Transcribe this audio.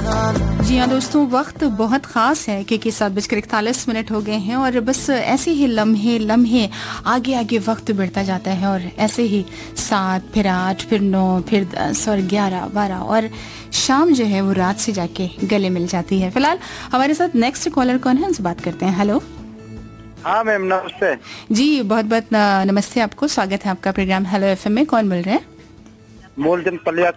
जी हाँ दोस्तों, वक्त बहुत ख़ास है क्योंकि 7:41 हो गए हैं और बस ऐसे ही लम्हे लम्हे आगे आगे वक्त बढ़ता जाता है और ऐसे ही 7 फिर 8 फिर 9 फिर 10 और 11 12 और शाम जो है वो रात से जाके गले मिल जाती है। फिलहाल हमारे साथ नेक्स्ट कॉलर कौन है, उनसे बात करते हैं। हेलो। हाँ मैम, नमस्ते जी बहुत बहुत नमस्ते आपको, स्वागत है आपका प्रोग्राम हेलो एफएम में। कौन बोल रहे हैं? मूलचंद पलिया